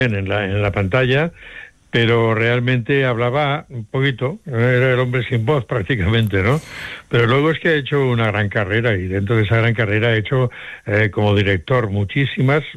en la pantalla, pero realmente hablaba un poquito, era el hombre sin voz prácticamente, ¿no? Pero luego es que ha hecho una gran carrera y dentro de esa gran carrera ha hecho como director muchísimas